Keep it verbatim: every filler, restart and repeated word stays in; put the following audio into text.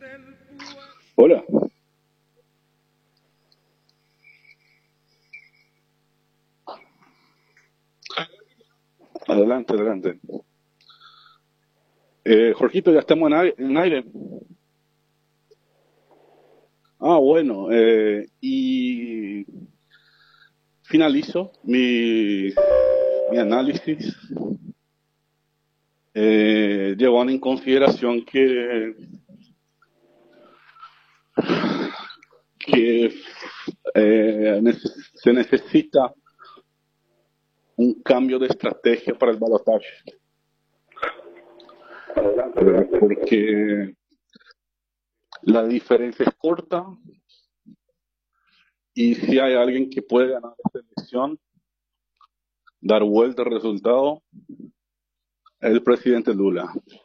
Hola, adelante, adelante. Eh, Jorgito, ya estamos en ai- en aire. Ah, bueno, eh, y finalizo mi, mi análisis, eh, llevando en consideración que, que eh, nece- se necesita un cambio de estrategia para el balotaje, eh, porque la diferencia es corta y si hay alguien que puede ganar esta elección, dar vuelta al resultado, es el presidente Lula.